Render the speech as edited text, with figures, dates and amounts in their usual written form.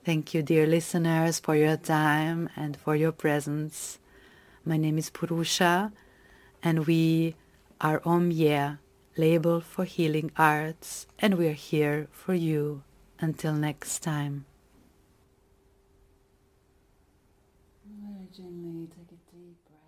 Thank you, dear listeners, for your time and for your presence. My name is Purusha, and we are Om label for healing arts, and we are here for you. Until next time. Very gently take a deep breath.